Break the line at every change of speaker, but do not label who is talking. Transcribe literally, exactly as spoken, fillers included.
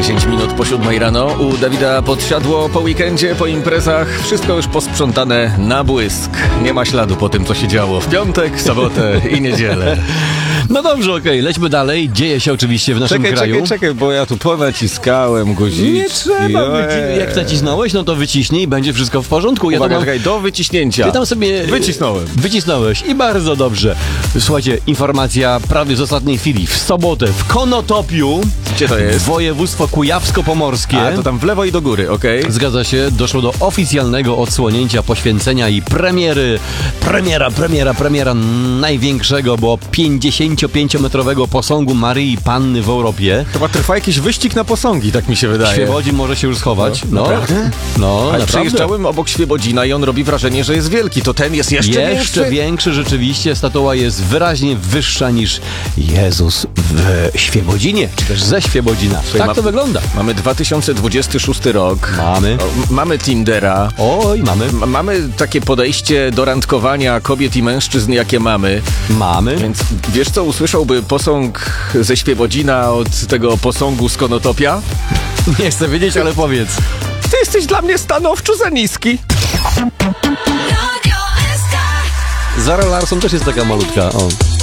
dziesięć minut po siódmej rano. U Dawida podsiadło po weekendzie, po imprezach. Wszystko już posprzątane na błysk. Nie ma śladu po tym, co się działo w piątek, sobotę i niedzielę.
No dobrze, okej, okay, lećmy dalej. Dzieje się oczywiście w naszym
czekaj,
kraju.
Czekaj, czekaj, bo ja tu ponaciskałem guziczki.
Nie trzeba, wyci- jak nacisnąłeś, no to wyciśnij i będzie wszystko w porządku. Ja
Uwaga,
mam...
czekaj, do wyciśnięcia.
Ty tam sobie...
Wycisnąłem.
Wycisnąłeś i bardzo dobrze. Słuchajcie, informacja prawie z ostatniej chwili. W sobotę w Konotopiu,
gdzie to jest?
Województwo kujawsko-pomorskie.
A, to tam w lewo i do góry, okej. Okay.
Zgadza się, doszło do oficjalnego odsłonięcia, poświęcenia i premiery, premiera, premiera, premiera największego, bo pięćdziesięciopięciometrowego posągu Maryi Panny w Europie.
Chyba trwa jakiś wyścig na posągi, tak mi się wydaje.
Świebodzin może się już schować.
No,
no.
Naprawdę?
No,
Ale
naprawdę.
przejeżdżałem obok Świebodzina i on robi wrażenie, że jest wielki. To ten jest jeszcze,
jeszcze
większy?
Jeszcze większy, rzeczywiście. Statuła jest wyraźnie wyższa niż Jezus w Świebodzinie, czy też ze Świebodzina.
Słuchaj,
tak
ma,
to wygląda.
Mamy dwa tysiące dwudziesty szósty rok.
Mamy.
O, mamy Tindera.
Oj, mamy.
M- mamy takie podejście do randkowania kobiet i mężczyzn, jakie mamy.
Mamy.
Więc wiesz co, usłyszałby posąg ze Świebodzina od tego posągu z Konotopia?
Nie chcę wiedzieć, ale powiedz.
Ty jesteś dla mnie stanowczo za niski.
Zara Larsson też jest taka malutka. O.